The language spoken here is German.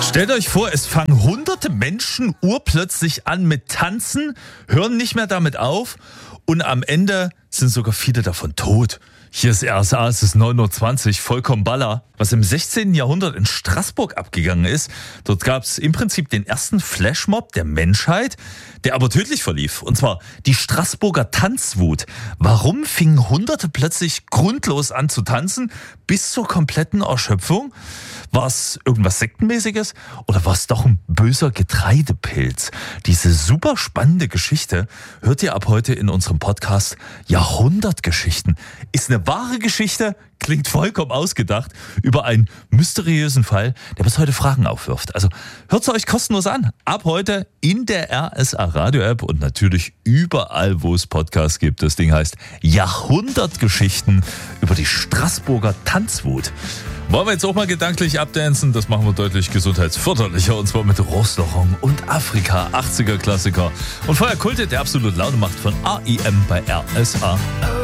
Stellt euch vor, es fangen hunderte Menschen urplötzlich an mit Tanzen, hören nicht mehr damit auf und am Ende sind sogar viele davon tot. Hier ist RSA, es ist 9.20 Uhr, vollkommen Baller. Was im 16. Jahrhundert in Straßburg abgegangen ist, dort gab es im Prinzip den ersten Flashmob der Menschheit, der aber tödlich verlief. Und zwar die Straßburger Tanzwut. Warum fingen Hunderte plötzlich grundlos an zu tanzen, bis zur kompletten Erschöpfung? War es irgendwas Sektenmäßiges oder war es doch ein böser Getreidepilz? Diese super spannende Geschichte hört ihr ab heute in unserem Podcast Jahrhundertgeschichten. Ist eine wahre Geschichte, klingt vollkommen ausgedacht, über einen mysteriösen Fall, der bis heute Fragen aufwirft. Also hört es euch kostenlos an. Ab heute in der RSA Radio App und natürlich überall, wo es Podcasts gibt. Das Ding heißt Jahrhundertgeschichten über die Straßburger Tanzwut. Wollen wir jetzt auch mal gedanklich abdancen? Das machen wir deutlich gesundheitsförderlicher, und zwar mit Rostlochung und Afrika, 80er Klassiker und vorher Kulte, der absolut Laune macht von AIM bei RSA.